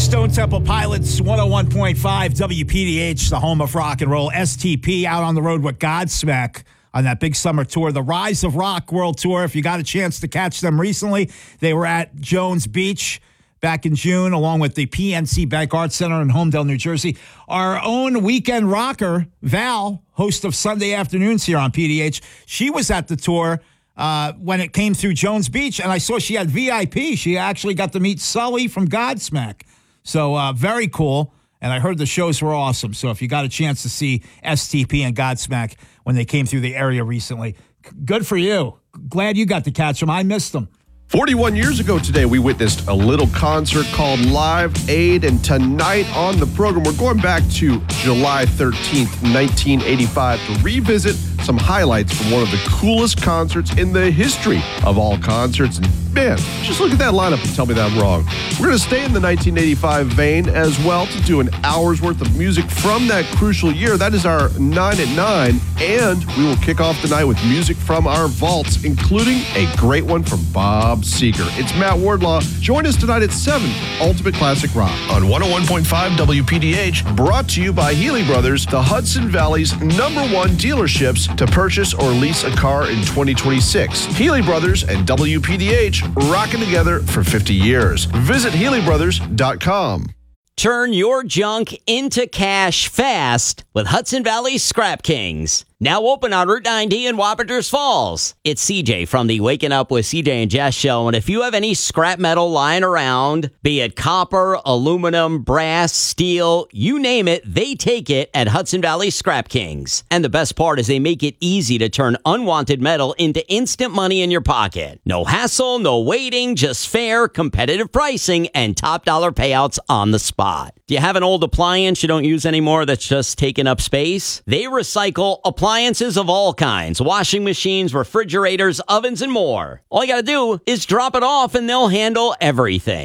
Stone Temple Pilots, 101.5 WPDH, the home of rock and roll. STP out on the road with Godsmack on that big summer tour, the Rise of Rock World Tour. If you got a chance to catch them recently, they were at Jones Beach back in June, along with the PNC Bank Arts Center in Homedale, New Jersey. Our own weekend rocker, Val, host of Sunday Afternoons here on PDH, she was at the tour when it came through Jones Beach, and I saw she had VIP. She actually got to meet Sully from Godsmack. So very cool, and I heard the shows were awesome. So if you got a chance to see STP and Godsmack when they came through the area recently, good for you. Glad you got to catch them. I missed them. 41 years ago today, we witnessed a little concert called Live Aid, and tonight on the program, we're going back to July 13th, 1985 to revisit some highlights from one of the coolest concerts in the history of all concerts. And man, just look at that lineup and tell me that I'm wrong. We're going to stay in the 1985 vein as well to do an hour's worth of music from that crucial year. That is our 9 at 9, and we will kick off the night with music from our vaults, including a great one from Bob Seger. It's Matt Wardlaw. Join us tonight at 7, Ultimate Classic Rock. On 101.5 WPDH, Brought to you by Healy Brothers, the Hudson Valley's #1 dealerships to purchase or lease a car in 2026. Healy Brothers and WPDH rocking together for 50 years. Visit HealyBrothers.com. Turn your junk into cash fast with Hudson Valley Scrap Kings. Now open on Route 90 in Wappingers Falls. It's CJ from the Waking Up with CJ and Jess show, and if you have any scrap metal lying around, be it copper, aluminum, brass, steel, you name it, they take it at Hudson Valley Scrap Kings. And the best part is they make it easy to turn unwanted metal into instant money in your pocket. No hassle, no waiting, just fair, competitive pricing, and top dollar payouts on the spot. Do you have an old appliance you don't use anymore that's just taking up space? They recycle appliances of all kinds, washing machines, refrigerators, ovens, and more. All you gotta do is drop it off and they'll handle everything.